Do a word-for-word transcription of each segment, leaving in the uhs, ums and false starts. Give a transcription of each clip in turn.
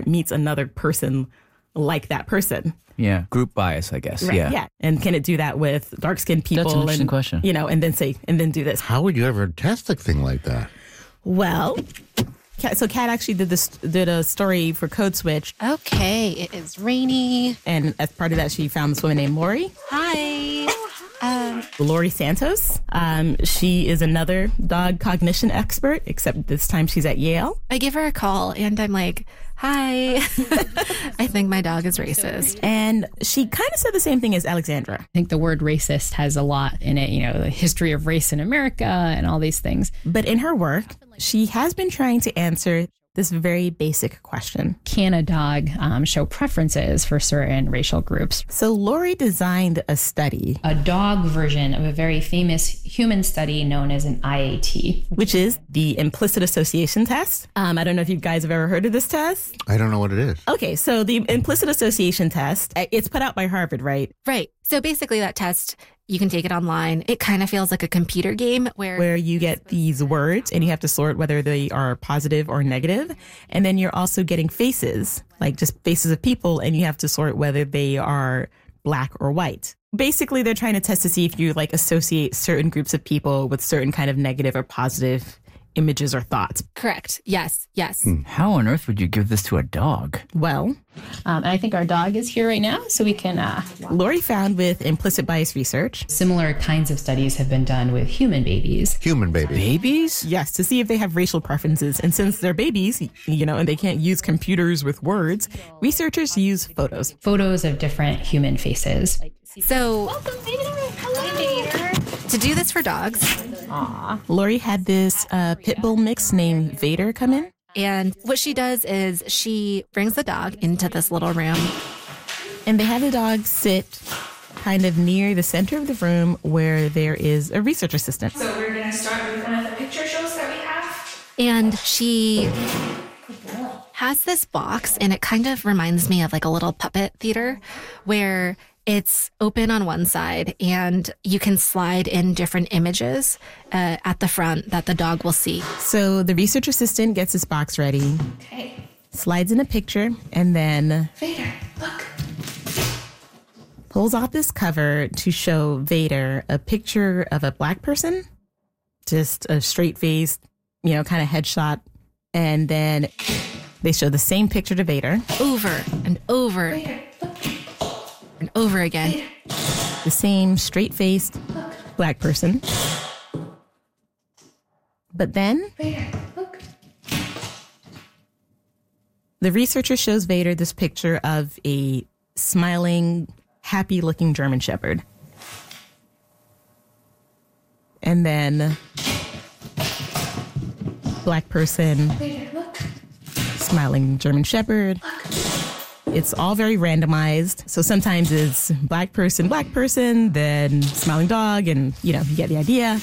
meets another person like that person. Yeah, group bias, I guess. Right, yeah. yeah. And can it do that with dark-skinned people? That's an interesting and, question. You know, and then say, and then do this. How would you ever test a thing like that? Well, Kat, so Kat actually did this, did a story for Code Switch. Okay, it is rainy. And as part of that, she found this woman named Lori. Hi. Um, Lori Santos. Um, she is another dog cognition expert, except this time she's at Yale. I give her a call and I'm like, hi. I think my dog is racist. And she kind of said the same thing as Alexandra. I think the word racist has a lot in it, you know, the history of race in America and all these things. But in her work, she has been trying to answer this very basic question. Can a dog um, show preferences for certain racial groups? So Lori designed a study. A dog version of a very famous human study known as an I A T. Which is the implicit association test. Um, I don't know if you guys have ever heard of this test. I don't know what it is. Okay, so the implicit association test, it's put out by Harvard, right? Right. So basically that test, you can take it online. It kind of feels like a computer game where... Where you get these words and you have to sort whether they are positive or negative. And then you're also getting faces, like just faces of people, and you have to sort whether they are black or white. Basically, they're trying to test to see if you like associate certain groups of people with certain kind of negative or positive images or thoughts. Correct. Yes. Yes. Hmm. How on earth would you give this to a dog? Well, um, and I think our dog is here right now, so we can... Uh, Lori found with implicit bias research. Similar kinds of studies have been done with human babies. Human babies. Babies? Yes, to see if they have racial preferences. And since they're babies, you know, and they can't use computers with words, researchers use photos. Photos of different human faces. So... Welcome, Vader. Hello, Vader. To do this for dogs... Aww. Lori had this uh, pit bull mix named Vader come in. And what she does is she brings the dog into this little room. And they have the dog sit kind of near the center of the room where there is a research assistant. So we're going to start with one of the picture shows that we have. And she has this box, and it kind of reminds me of like a little puppet theater where it's open on one side and you can slide in different images uh, at the front that the dog will see. So the research assistant gets this box ready, Okay. slides in a picture, and then Vader, look. pulls off this cover to show Vader a picture of a black person, just a straight-faced, you know, kind of headshot. And then they show the same picture to Vader. Over and over Vader, look. and over again. The same straight-faced black person. But then Vader, look. the researcher shows Vader this picture of a smiling, happy-looking German Shepherd. And then black person, Vader, look. smiling German Shepherd. It's all very randomized. So sometimes it's black person, black person, then smiling dog, and, you know, you get the idea.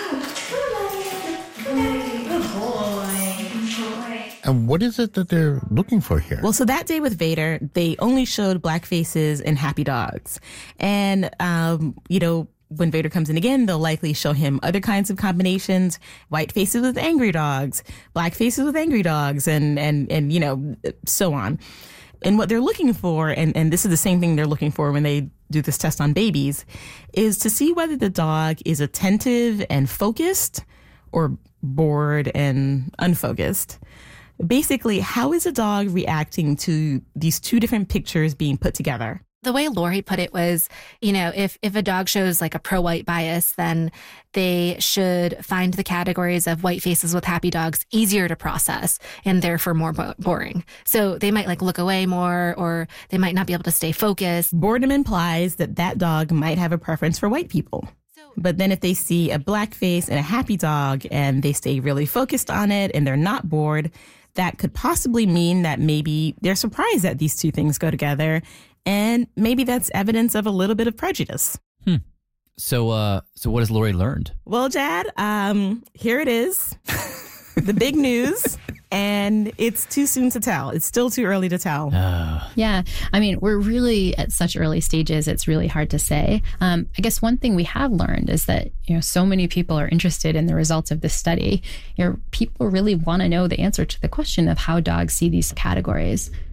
And what is it that they're looking for here? Well, so that day with Vader, they only showed black faces and happy dogs. And, um, you know, when Vader comes in again, they'll likely show him other kinds of combinations, white faces with angry dogs, black faces with angry dogs, and, and, and you know, so on. And what they're looking for, and, and this is the same thing they're looking for when they do this test on babies, is to see whether the dog is attentive and focused or bored and unfocused. Basically, how is a dog reacting to these two different pictures being put together? The way Lori put it was, you know, if, if a dog shows like a pro-white bias, then they should find the categories of white faces with happy dogs easier to process and therefore more bo- boring. So they might like look away more, or they might not be able to stay focused. Boredom implies that that dog might have a preference for white people. But then if they see a black face and a happy dog and they stay really focused on it and they're not bored, that could possibly mean that maybe they're surprised that these two things go together. And maybe that's evidence of a little bit of prejudice. Hmm. So, uh, so what has Lori learned? Well, Jad, um, here it is, the big news, and it's too soon to tell. It's still too early to tell. Uh, Yeah, I mean, we're really at such early stages, it's really hard to say. Um, I guess one thing we have learned is that, you know, so many people are interested in the results of this study. You know, people really want to know the answer to the question of how dogs see these categories.